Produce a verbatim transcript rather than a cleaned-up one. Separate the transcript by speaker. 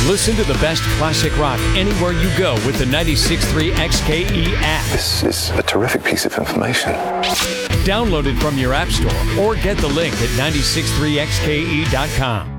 Speaker 1: Listen to the best classic rock anywhere you go with the ninety-six point three X K E app.
Speaker 2: This is a terrific piece of information.
Speaker 1: Download it from your app store or get the link at nine six three X K E dot com.